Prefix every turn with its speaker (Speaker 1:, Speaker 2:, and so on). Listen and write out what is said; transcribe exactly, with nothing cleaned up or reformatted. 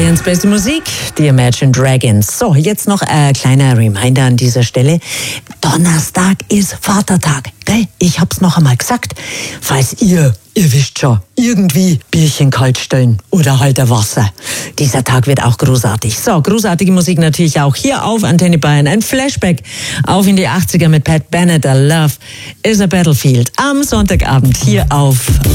Speaker 1: Bayerns beste Musik, die Imagine Dragons. So, jetzt noch ein kleiner Reminder an dieser Stelle. Donnerstag ist Vatertag, gell? Ich hab's noch einmal gesagt. Falls ihr, ihr wisst schon, irgendwie Bierchen kalt stellen oder halt ein Wasser. Dieser Tag wird auch großartig. So, großartige Musik natürlich auch hier auf Antenne Bayern. Ein Flashback auf in die achtziger mit Pat Benatar. Love is a Battlefield. Am Sonntagabend hier auf